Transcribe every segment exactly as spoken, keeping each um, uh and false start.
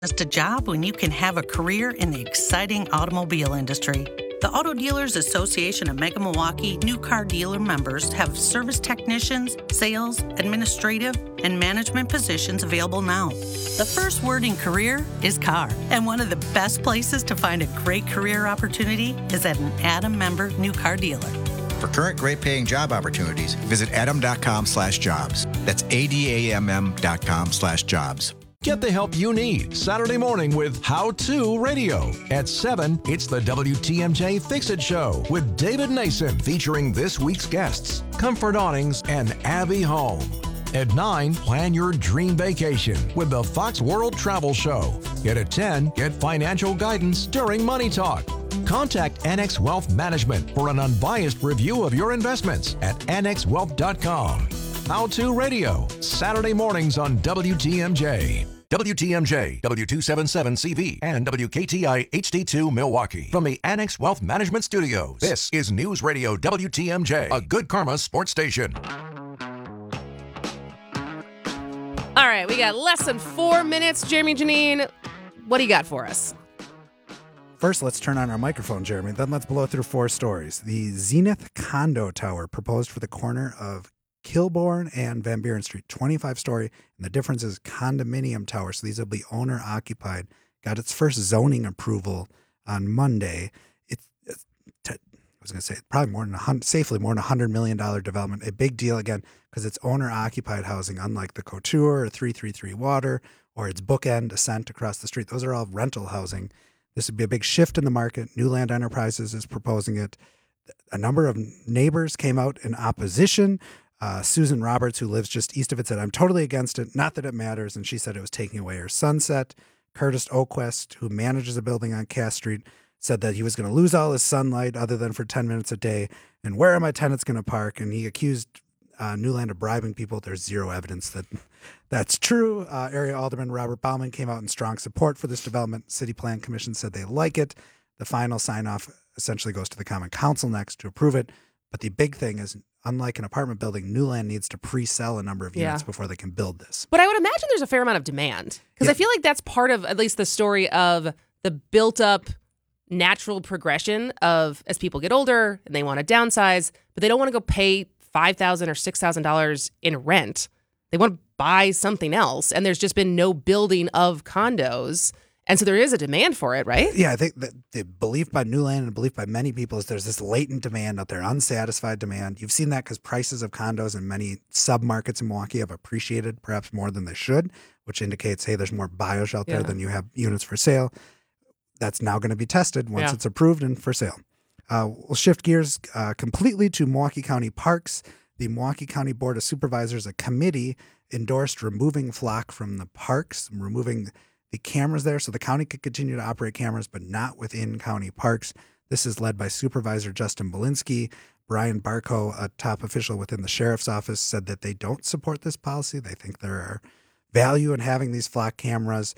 Just a job when you can have a career in the exciting automobile industry. The Auto Dealers Association of Mega Milwaukee new car dealer members have service technicians, sales, administrative, and management positions available now. The first word in career is car, and one of the best places to find a great career opportunity is at an Adam member new car dealer. For current great paying job opportunities, visit adam.com slash jobs. That's A-D-A-M-M dot com slash jobs. Get the help you need Saturday morning with How To Radio. At seven, it's the W T M J Fix-It Show with David Nason featuring this week's guests, Comfort Awnings and Abby Home. At nine, plan your dream vacation with the Fox World Travel Show. Yet at ten, get financial guidance during Money Talk. Contact Annex Wealth Management for an unbiased review of your investments at annex wealth dot com. How To Radio, Saturday mornings on W T M J. W T M J, W two seventy-seven C V, and W K T I H D two Milwaukee. From the Annex Wealth Management Studios, this is News Radio W T M J, a Good Karma sports station. All right, we got less than four minutes. Jeremy, Janine, what do you got for us? First, let's turn on our microphone, Jeremy. Then let's blow through four stories. The Zenith Condo Tower proposed for the corner of Kilbourne and Van Buren Street, twenty-five story, and the difference is condominium tower. So these will be owner occupied. Got its first zoning approval on Monday. It's, it's t- I was going to say probably more than a hundred, safely more than a hundred million dollar development. A big deal again because it's owner occupied housing, unlike the Couture or three thirty-three Water or its Bookend Ascent across the street. Those are all rental housing. This would be a big shift in the market. New Land Enterprises is proposing it. A number of neighbors came out in opposition. Uh, Susan Roberts, who lives just east of it, said, "I'm totally against it. Not that it matters." And she said it was taking away her sunset. Curtis Oquest, who manages a building on Cass Street, said that he was going to lose all his sunlight other than for ten minutes a day. And where are my tenants going to park? And he accused uh, Newland of bribing people. There's zero evidence that that's true. Uh, Area Alderman Robert Bauman came out in strong support for this development. City Plan Commission said they like it. The final sign-off essentially goes to the Common Council next to approve it. But the big thing is, unlike an apartment building, Newland needs to pre-sell a number of units yeah. before they can build this. But I would imagine there's a fair amount of demand because yeah. I feel like that's part of at least the story of the built-up natural progression of as people get older and they want to downsize, but they don't want to go pay five thousand dollars or six thousand dollars in rent. They want to buy something else, and there's just been no building of condos. And so there is a demand for it, right? Yeah, I think that the belief by Newland and belief by many people is there's this latent demand out there, unsatisfied demand. You've seen that because prices of condos in many submarkets in Milwaukee have appreciated perhaps more than they should, which indicates, hey, there's more buyers out there Yeah. than you have units for sale. That's now going to be tested once Yeah. it's approved and for sale. Uh, we'll shift gears uh, completely to Milwaukee County Parks. The Milwaukee County Board of Supervisors, a committee, endorsed removing Flock from the parks, removing the cameras there so the county could continue to operate cameras, but not within county parks. This is led by Supervisor Justin Belinsky. Brian Barco, a top official within the sheriff's office, said that they don't support this policy. They think there are value in having these flock cameras,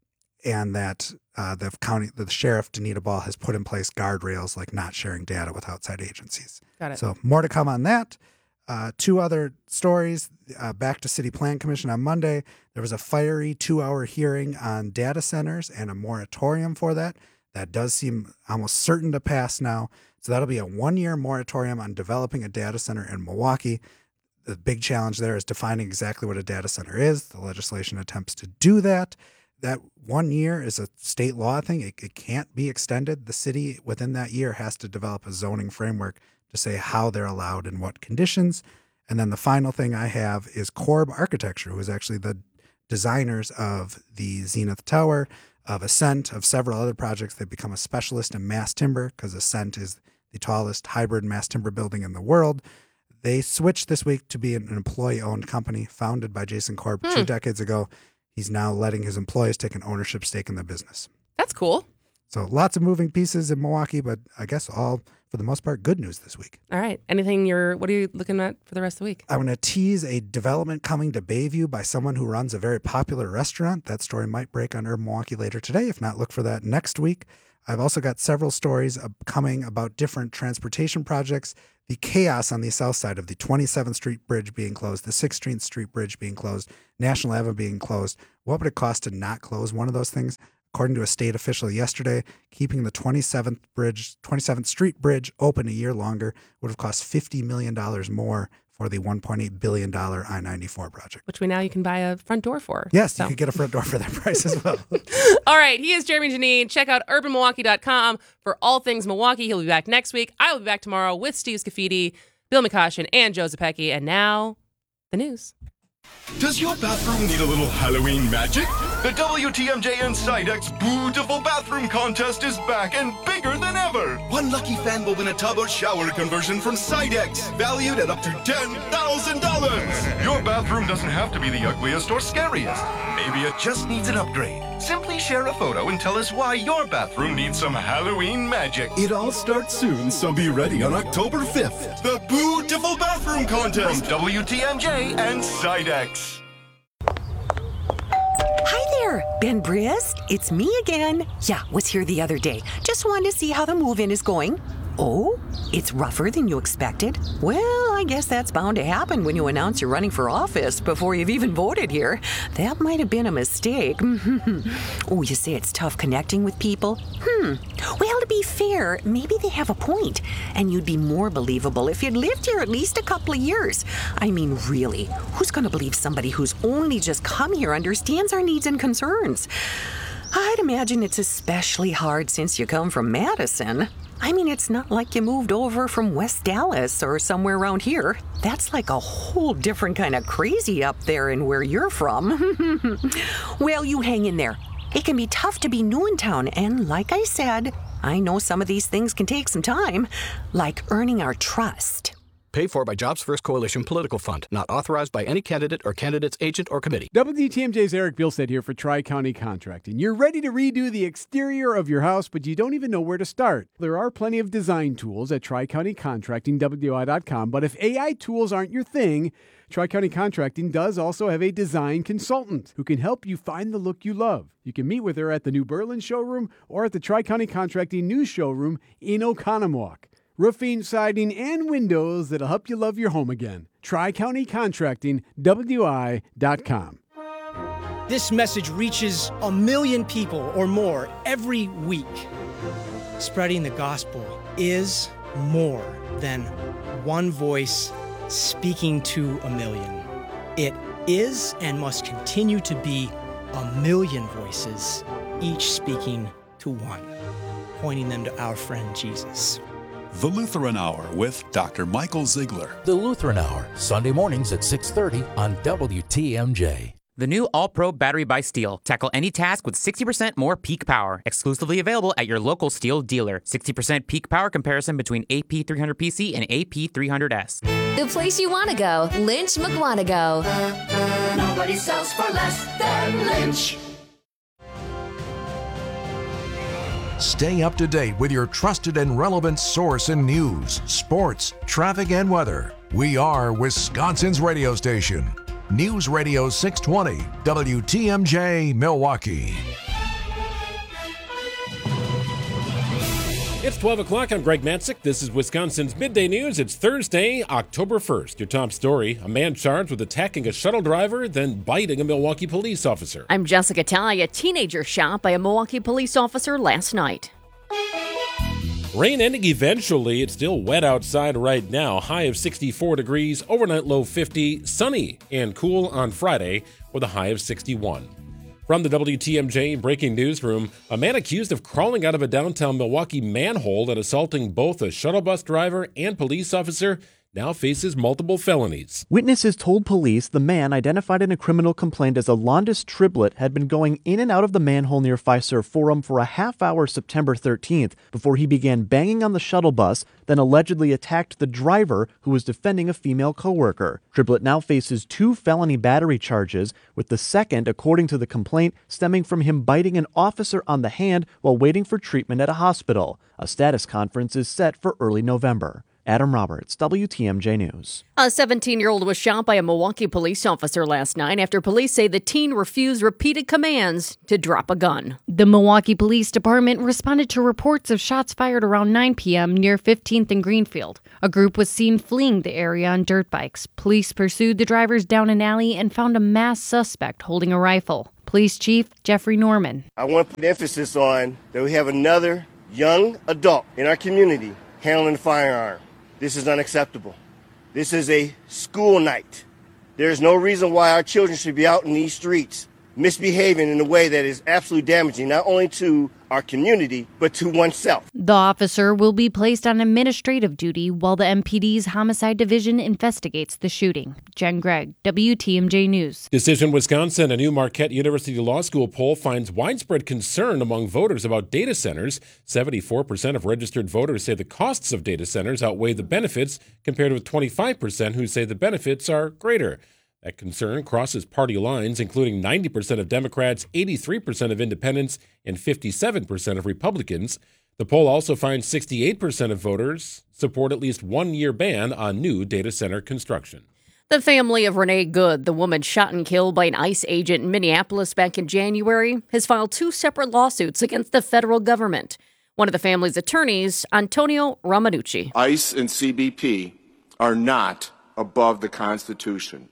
and that uh, the county, the sheriff, Danita Ball, has put in place guardrails like not sharing data with outside agencies. Got it. So more to come on that. Uh, two other stories. Uh, back to City Plan Commission on Monday. There was a fiery two-hour hearing on data centers and a moratorium for that. That does seem almost certain to pass now. So that'll be a one-year moratorium on developing a data center in Milwaukee. The big challenge there is defining exactly what a data center is. The legislation attempts to do that. That one year is a state law thing. It, it can't be extended. The city within that year has to develop a zoning framework to say how they're allowed and what conditions. And then the final thing I have is Korb Architecture, who is actually the designers of the Zenith Tower, of Ascent, of several other projects. They've become a specialist in mass timber because Ascent is the tallest hybrid mass timber building in the world. They switched this week to be an employee-owned company founded by Jason Korb Hmm. two decades ago. He's now letting his employees take an ownership stake in the business. That's cool. So lots of moving pieces in Milwaukee, but I guess all, for the most part, good news this week. All right. Anything you're, what are you looking at for the rest of the week? I'm going to tease a development coming to Bayview by someone who runs a very popular restaurant. That story might break on Urban Milwaukee later today. If not, look for that next week. I've also got several stories coming about different transportation projects. The chaos on the south side of the twenty-seventh Street Bridge being closed, the sixteenth Street Bridge being closed, National Avenue being closed. What would it cost to not close one of those things? According to a state official yesterday, keeping the twenty-seventh Bridge, twenty-seventh Street Bridge open a year longer would have cost fifty million dollars more for the one point eight billion dollars I ninety-four project. Which we now you can buy a front door for. Yes, so. You could get a front door for that price as well. All right, he is Jeremy Janine. Check out urban milwaukee dot com for all things Milwaukee. He'll be back next week. I will be back tomorrow with Steve Scafidi, Bill McCoshen, and Joe Zepecki. And now, the news. Does your bathroom need a little Halloween magic? The W T M J and Sidex Beautiful Bathroom Contest is back and bigger than ever. One lucky fan will win a tub or shower conversion from Sidex, valued at up to ten thousand dollars. Your bathroom doesn't have to be the ugliest or scariest. Maybe it just needs an upgrade. Simply share a photo and tell us why your bathroom needs some Halloween magic. It all starts soon, so be ready on October fifth. The Beautiful Bathroom Contest from W T M J and Sidex. Hi there, Ben Brist. It's me again. Yeah, was here the other day. Just wanted to see how the move-in is going. Oh, it's rougher than you expected? Well, I guess that's bound to happen when you announce you're running for office before you've even voted here. That might have been a mistake. Oh, you say it's tough connecting with people? Hmm. Well, to be fair, maybe they have a point, and you'd be more believable if you'd lived here at least a couple of years. I mean, really, who's going to believe somebody who's only just come here understands our needs and concerns? I'd imagine it's especially hard since you come from Madison. I mean, it's not like you moved over from West Dallas or somewhere around here. That's like a whole different kind of crazy up there in where you're from. Well, you hang in there. It can be tough to be new in town, and like I said, I know some of these things can take some time, like earning our trust. Paid for by Jobs First Coalition Political Fund. Not authorized by any candidate or candidate's agent or committee. W T M J's Eric Billstead here for Tri-County Contracting. You're ready to redo the exterior of your house, but you don't even know where to start. There are plenty of design tools at Tri-County Contracting, W I dot com, but if A I tools aren't your thing, Tri-County Contracting does also have a design consultant who can help you find the look you love. You can meet with her at the New Berlin showroom or at the Tri-County Contracting new showroom in Oconomowoc. Roofing, siding, and windows that'll help you love your home again. Tri-County Contracting, W I dot com. This message reaches a million people or more every week. Spreading the gospel is more than one voice speaking to a million. It is and must continue to be a million voices, each speaking to one, pointing them to our friend Jesus. The Lutheran Hour with Doctor Michael Ziegler. The Lutheran Hour, Sunday mornings at six thirty on W T M J. The new All-Pro battery by Steel. Tackle any task with sixty percent more peak power. Exclusively available at your local Steel dealer. sixty percent peak power comparison between A P three hundred P C and A P three hundred S. The place you want to go, Lynch McWanago. Nobody sells for less than Lynch. Stay up to date with your trusted and relevant source in news, sports, traffic, and weather. We are Wisconsin's radio station. News Radio six twenty, W T M J, Milwaukee. It's twelve o'clock. I'm Greg Matzik. This is Wisconsin's Midday News. It's Thursday, October first. Your top story, a man charged with attacking a shuttle driver, then biting a Milwaukee police officer. I'm Jessica Ty. A teenager shot by a Milwaukee police officer last night. Rain ending eventually. It's still wet outside right now. High of sixty-four degrees, overnight low fifty, sunny and cool on Friday with a high of sixty-one. From the W T M J Breaking Newsroom, a man accused of crawling out of a downtown Milwaukee manhole and assaulting both a shuttle bus driver and police officer now faces multiple felonies. Witnesses told police the man, identified in a criminal complaint as Alondis Triblet, had been going in and out of the manhole near Fiserv Forum for a half hour September thirteenth before he began banging on the shuttle bus, then allegedly attacked the driver who was defending a female coworker. Triblet now faces two felony battery charges, with the second, according to the complaint, stemming from him biting an officer on the hand while waiting for treatment at a hospital. A status conference is set for early November. Adam Roberts, W T M J News. A seventeen-year-old was shot by a Milwaukee police officer last night after police say the teen refused repeated commands to drop a gun. The Milwaukee Police Department responded to reports of shots fired around nine p.m. near fifteenth and Greenfield. A group was seen fleeing the area on dirt bikes. Police pursued the drivers down an alley and found a masked suspect holding a rifle. Police Chief Jeffrey Norman. I want to put emphasis on that we have another young adult in our community handling a firearm. This is unacceptable. This is a school night. There is no reason why our children should be out in these streets misbehaving in a way that is absolutely damaging, not only to our community, but to oneself. The officer will be placed on administrative duty while the M P D's Homicide Division investigates the shooting. Jen Gregg, W T M J News. Decision Wisconsin, a new Marquette University Law School poll finds widespread concern among voters about data centers. seventy-four percent of registered voters say the costs of data centers outweigh the benefits, compared with twenty-five percent who say the benefits are greater. That concern crosses party lines, including ninety percent of Democrats, eighty-three percent of independents, and fifty-seven percent of Republicans. The poll also finds sixty-eight percent of voters support at least one year ban on new data center construction. The family of Renee Good, the woman shot and killed by an ICE agent in Minneapolis back in January, has filed two separate lawsuits against the federal government. One of the family's attorneys, Antonio Ramanucci. ICE and C B P are not above the Constitution.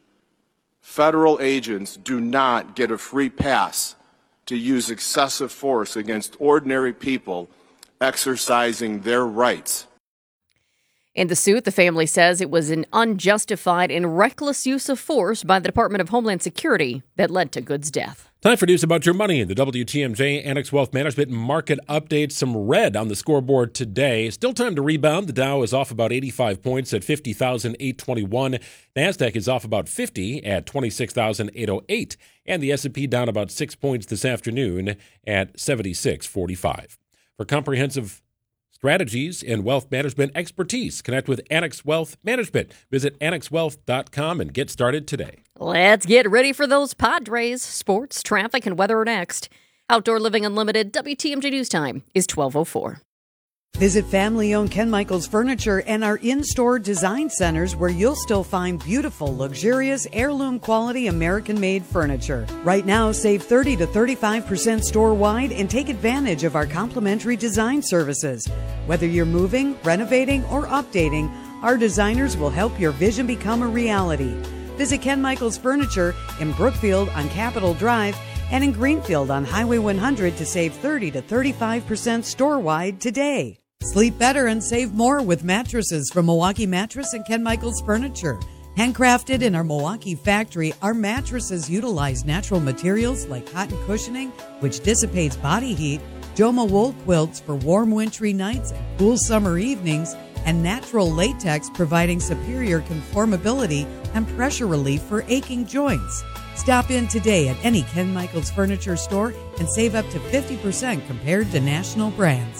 Federal agents do not get a free pass to use excessive force against ordinary people exercising their rights. In the suit, the family says it was an unjustified and reckless use of force by the Department of Homeland Security that led to Good's death. Time for news about your money in the W T M J Annex Wealth Management market update. Some red on the scoreboard today. Still time to rebound. The Dow is off about eighty-five points at fifty thousand eight hundred twenty-one. NASDAQ is off about fifty at twenty-six thousand eight hundred eight. And the S and P down about six points this afternoon at seventy-six forty-five. For comprehensive strategies and wealth management expertise, connect with Annex Wealth Management. Visit annex wealth dot com and get started today. Let's get ready for those Padres. Sports, traffic, and weather are next. Outdoor Living Unlimited, W T M J News Time is twelve oh four. Visit family-owned Ken Michaels Furniture and our in-store design centers where you'll still find beautiful, luxurious, heirloom-quality American-made furniture. Right now, save thirty to thirty-five percent store-wide and take advantage of our complimentary design services. Whether you're moving, renovating, or updating, our designers will help your vision become a reality. Visit Ken Michaels Furniture in Brookfield on Capitol Drive and in Greenfield on Highway one hundred to save thirty to thirty-five percent store-wide today. Sleep better and save more with mattresses from Milwaukee Mattress and Ken Michaels Furniture. Handcrafted in our Milwaukee factory, our mattresses utilize natural materials like cotton cushioning, which dissipates body heat, Joma wool quilts for warm wintry nights and cool summer evenings, and natural latex providing superior conformability and pressure relief for aching joints. Stop in today at any Ken Michaels Furniture store and save up to fifty percent compared to national brands.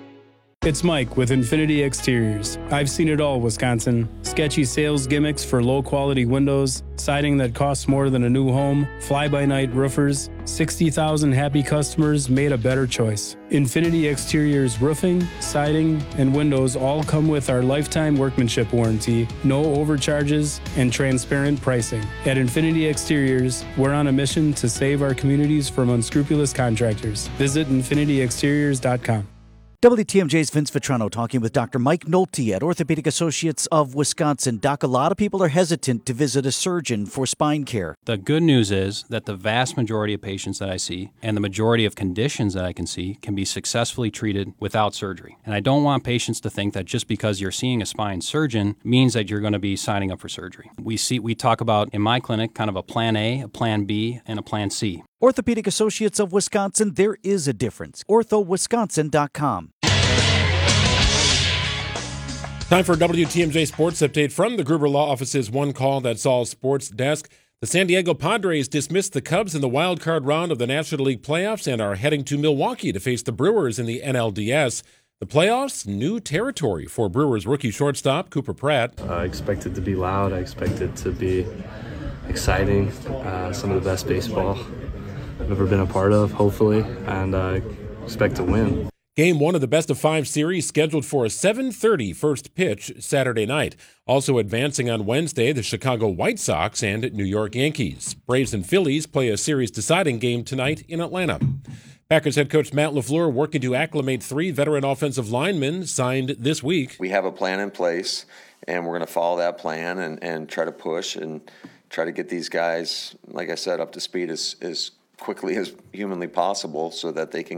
It's Mike with Infinity Exteriors. I've seen it all, Wisconsin. Sketchy sales gimmicks for low-quality windows, siding that costs more than a new home, fly-by-night roofers. sixty thousand happy customers made a better choice. Infinity Exteriors roofing, siding, and windows all come with our lifetime workmanship warranty, no overcharges, and transparent pricing. At Infinity Exteriors, we're on a mission to save our communities from unscrupulous contractors. Visit infinity exteriors dot com. W T M J's Vince Vitrano talking with Doctor Mike Nolte at Orthopedic Associates of Wisconsin. Doc, a lot of people are hesitant to visit a surgeon for spine care. The good news is that the vast majority of patients that I see and the majority of conditions that I can see can be successfully treated without surgery. And I don't want patients to think that just because you're seeing a spine surgeon means that you're going to be signing up for surgery. We see, we talk about in my clinic kind of a plan A, a plan B, and a plan C. Orthopedic Associates of Wisconsin, there is a difference. ortho wisconsin dot com. Time for a W T M J Sports Update from the Gruber Law Office's One Call That's All Sports Desk. The San Diego Padres dismissed the Cubs in the wild card round of the National League playoffs and are heading to Milwaukee to face the Brewers in the N L D S. The playoffs, new territory for Brewers rookie shortstop Cooper Pratt. I expect it to be loud. I expect it to be exciting. Uh, some of the best baseball I've ever been a part of, hopefully, and I uh, expect to win. Game one of the best of five series scheduled for a seven thirty first pitch Saturday night. Also advancing on Wednesday, the Chicago White Sox and New York Yankees. Braves and Phillies play a series deciding game tonight in Atlanta. Packers head coach Matt LaFleur working to acclimate three veteran offensive linemen signed this week. We have a plan in place, and we're going to follow that plan and, and try to push and try to get these guys, like I said, up to speed as, as quickly as humanly possible so that they can